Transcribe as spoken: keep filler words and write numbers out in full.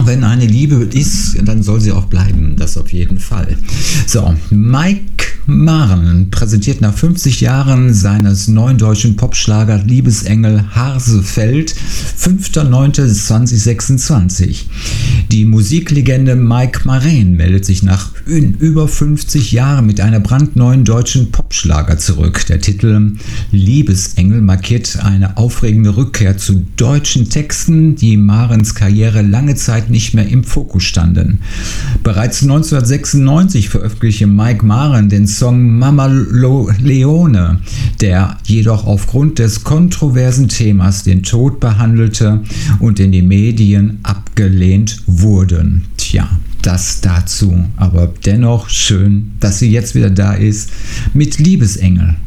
wenn eine Liebe ist, dann soll sie auch bleiben, das auf jeden Fall. So, Mike Maren präsentiert nach fünfzig Jahren seines neuen deutschen Popschlagers Liebesengel Harsefeld, fünfter neunter zweitausendsechsundzwanzig. Die Musiklegende Mike Maren meldet sich nach über fünfzig Jahren mit einer brandneuen deutschen Popschlager zurück. Der Titel Liebesengel markiert eine aufregende Rückkehr zu deutschen Texten, die Marens Karriere lange Zeit nicht mehr im Fokus standen. Bereits neunzehnhundertsechsundneunzig veröffentlichte Mike Maren den Song Mama Leone, der jedoch aufgrund des kontroversen Themas den Tod behandelte und in den Medien abgelehnt wurde. Tja, das dazu. Aber dennoch schön, dass sie jetzt wieder da ist mit Liebesengel.